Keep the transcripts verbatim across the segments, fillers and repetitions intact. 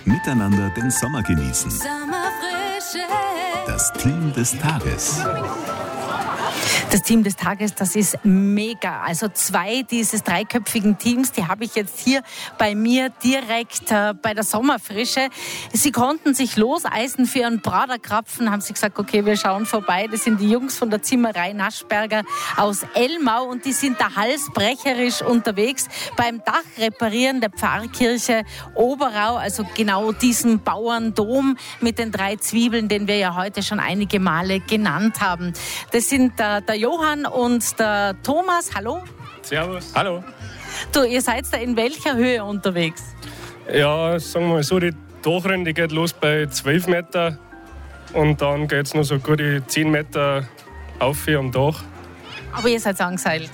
Miteinander den Sommer genießen. Sommerfrische. Das Team des Tages. Das Team des Tages, das ist mega. Also zwei dieses dreiköpfigen Teams, die habe ich jetzt hier bei mir direkt äh, bei der Sommerfrische. Sie konnten sich loseisen für ihren Braderkrapfen, haben sie gesagt, okay, wir schauen vorbei. Das sind die Jungs von der Zimmerei Naschberger aus Elmau und die sind da halsbrecherisch unterwegs beim Dachreparieren der Pfarrkirche Oberau, also genau diesem Bauerndom mit den drei Zwiebeln, den wir ja heute schon einige Male genannt haben. Das sind äh, der Johann und der Thomas. Hallo. Servus. Hallo. Du, ihr seid da in welcher Höhe unterwegs? Ja, sagen wir mal so, die Dachrinde geht los bei zwölf Meter und dann geht es noch so gute zehn Meter auf am Dach. Aber ihr seid angeseilt.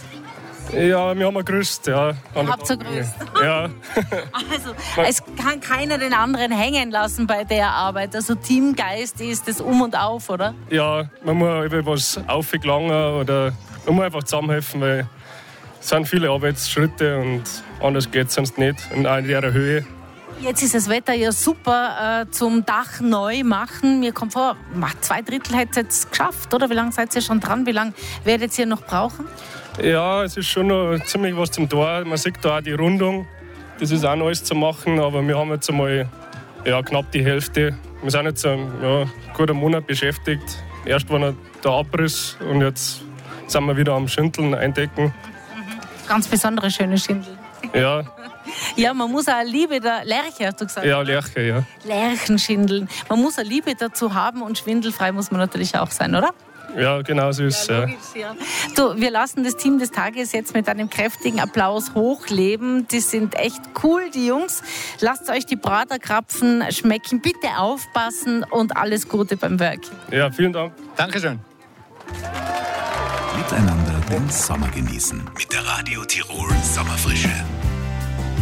Ja, wir haben ein Gerüst, ja. Ihr habt so Gerüst. Ja. Also, es kann keiner den anderen hängen lassen bei der Arbeit. Also Teamgeist ist das Um und Auf, oder? Ja, man muss über was aufgelangen oder man muss einfach zusammenhelfen, weil es sind viele Arbeitsschritte und anders geht es sonst nicht in einer Höhe. Jetzt ist das Wetter ja super äh, zum Dach neu machen. Mir kommt vor, zwei Drittel hättet ihr jetzt geschafft, oder? Wie lange seid ihr schon dran? Wie lange werdet ihr noch brauchen? Ja, es ist schon noch ziemlich was zum Tor. Man sieht da auch die Rundung. Das ist auch noch alles zu machen, aber wir haben jetzt einmal ja, knapp die Hälfte. Wir sind jetzt einen ja, guten Monat beschäftigt. Erst war noch der Abriss und jetzt sind wir wieder am Schindeln, eindecken. Ganz besondere schöne Schindel. Ja. Ja, man muss auch Liebe der Lerche, hast du gesagt? Ja, Lerche, ja. Lerchenschindeln. Man muss eine Liebe dazu haben und schwindelfrei muss man natürlich auch sein, oder? Ja, genau so ist es. Ja, logisch, ja. Du, wir lassen das Team des Tages jetzt mit einem kräftigen Applaus hochleben. Die sind echt cool, die Jungs. Lasst euch die Braterkrapfen schmecken. Bitte aufpassen und alles Gute beim Werk. Ja, vielen Dank. Dankeschön. Miteinander den Sommer genießen. Mit der Radio Tirol Sommerfrische.